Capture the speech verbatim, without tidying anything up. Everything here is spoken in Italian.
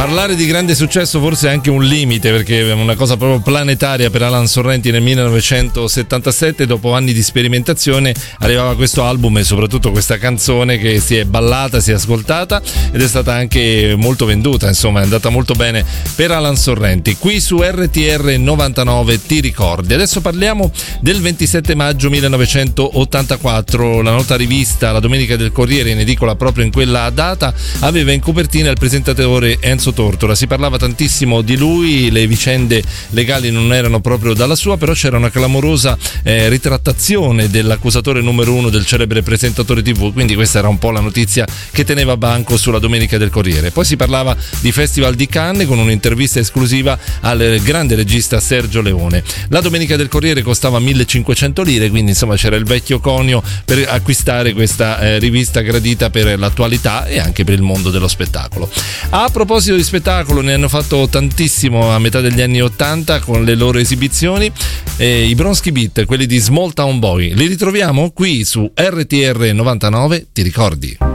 Parlare di grande successo forse è anche un limite, perché è una cosa proprio planetaria per Alan Sorrenti. Nel millenovecentosettantasette, dopo anni di sperimentazione, arrivava questo album e soprattutto questa canzone che si è ballata, si è ascoltata ed è stata anche molto venduta, insomma è andata molto bene per Alan Sorrenti. Qui su R T R novantanove Ti ricordi. Adesso parliamo del ventisette maggio millenovecentottantaquattro. La nota rivista La Domenica del Corriere, in edicola proprio in quella data, aveva in copertina il presentatore Enzo Tortora. Si parlava tantissimo di lui, le vicende legali non erano proprio dalla sua, però c'era una clamorosa eh, ritrattazione dell'accusatore numero uno del celebre presentatore tivù, quindi questa era un po' la notizia che teneva banco sulla Domenica del Corriere. Poi si parlava di Festival di Cannes con un'intervista esclusiva al grande regista Sergio Leone. La Domenica del Corriere costava millecinquecento lire, quindi insomma c'era il vecchio conio per acquistare questa eh, rivista gradita per l'attualità e anche per il mondo dello spettacolo. A proposito di spettacolo, ne hanno fatto tantissimo a metà degli anni ottanta con le loro esibizioni, eh, i Bronski Beat, quelli di Small Town Boy. Li ritroviamo qui su R T R novantanove Ti ricordi.